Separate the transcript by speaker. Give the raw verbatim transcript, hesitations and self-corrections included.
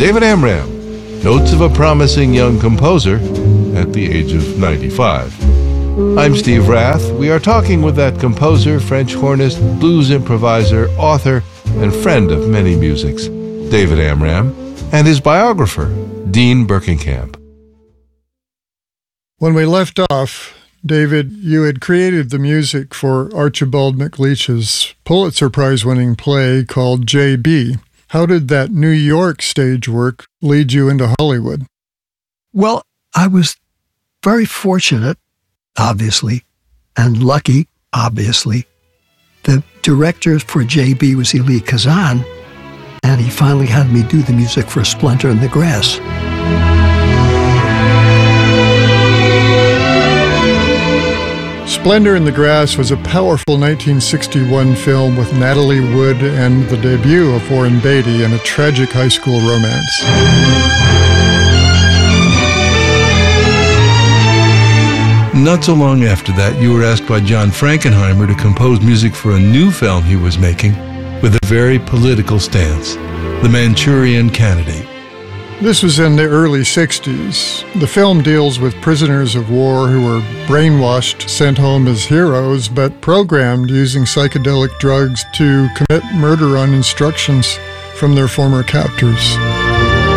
Speaker 1: David Amram, Notes of a Promising Young Composer at the age of ninety-five. I'm Steve Rath. We are talking with that composer, French hornist, blues improviser, author, and friend of many musics, David Amram, and his biographer, Dean Berkenkamp.
Speaker 2: When we left off, David, you had created the music for Archibald MacLeish's Pulitzer Prize-winning play called J B. How did that New York stage work lead you into Hollywood?
Speaker 3: Well, I was very fortunate, obviously, and lucky, obviously. The director for J B was Elie Kazan, and he finally had me do the music for Splendor in the Grass.
Speaker 2: Splendor in the Grass was a powerful nineteen sixty-one film with Natalie Wood and the debut of Warren Beatty in a tragic high school romance.
Speaker 4: Not so long after that, you were asked by John Frankenheimer to compose music for a new film he was making with a very political stance, The Manchurian Candidate.
Speaker 2: This was in the early sixties. The film deals with prisoners of war who were brainwashed, sent home as heroes, but programmed using psychedelic drugs to commit murder on instructions from their former captors.